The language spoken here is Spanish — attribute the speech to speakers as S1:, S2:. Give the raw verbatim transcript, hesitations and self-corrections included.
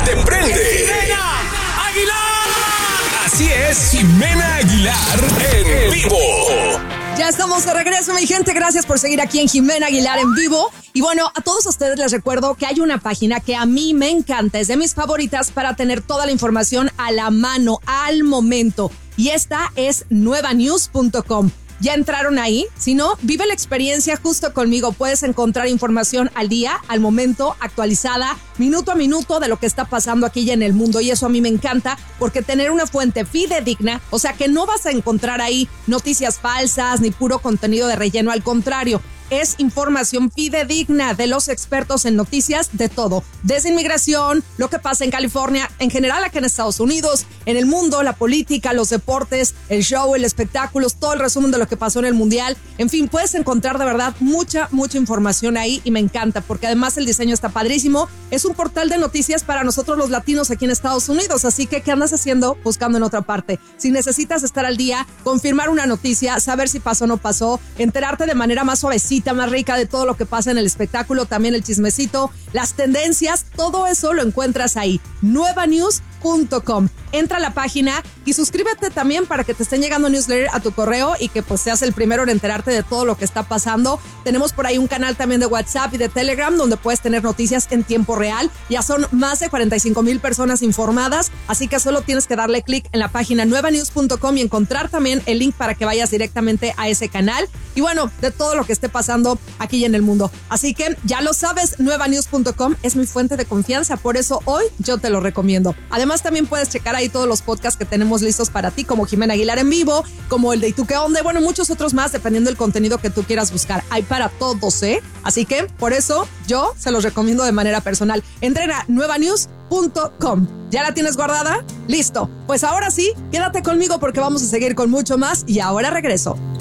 S1: te prende. ¡Jimena Aguilar! Así es, Jimena Aguilar en vivo.
S2: Ya estamos de regreso, mi gente. Gracias por seguir aquí en Jimena Aguilar en vivo. Y bueno, a todos ustedes les recuerdo que hay una página que a mí me encanta, es de mis favoritas para tener toda la información a la mano, al momento. Y esta es nueva news punto com. ¿Ya entraron ahí? Si no, vive la experiencia justo conmigo. Puedes encontrar información al día, al momento, actualizada, minuto a minuto de lo que está pasando aquí y en el mundo. Y eso a mí me encanta porque tener una fuente fidedigna, o sea que no vas a encontrar ahí noticias falsas ni puro contenido de relleno. Al contrario, es información fidedigna de los expertos en noticias de todo, desde inmigración, lo que pasa en California, en general acá en Estados Unidos, en el mundo, la política, los deportes, el show, el espectáculo, todo el resumen de lo que pasó en el mundial. En fin, puedes encontrar de verdad mucha, mucha información ahí y me encanta porque además el diseño está padrísimo. Es un portal de noticias para nosotros los latinos aquí en Estados Unidos, así que ¿qué andas haciendo buscando en otra parte? Si necesitas estar al día, confirmar una noticia, saber si pasó o no pasó, enterarte de manera más suavecita, más rica de todo lo que pasa en el espectáculo, también el chismecito, las tendencias, todo eso lo encuentras ahí. nueva news punto com. Entra a la página y suscríbete también para que te estén llegando newsletter a tu correo y que pues seas el primero en enterarte de todo lo que está pasando. Tenemos por ahí un canal también de WhatsApp y de Telegram donde puedes tener noticias en tiempo real. Ya son más de cuarenta y cinco mil personas informadas, así que solo tienes que darle clic en la página nueva news punto com y encontrar también el link para que vayas directamente a ese canal. Y bueno, de todo lo que esté pasando aquí y en el mundo. Así que ya lo sabes, nueva news punto com es mi fuente de confianza, por eso hoy yo te lo recomiendo. Además, también puedes checar ahí todos los podcasts que tenemos listos para ti, como Jimena Aguilar en vivo, como el de ¿Y tú qué onda? Bueno, muchos otros más, dependiendo del contenido que tú quieras buscar. Hay para todos, ¿eh? Así que, por eso, yo se los recomiendo de manera personal. Entren a nueva news punto com. ¿Ya la tienes guardada? ¡Listo! Pues ahora sí, quédate conmigo porque vamos a seguir con mucho más y ahora regreso.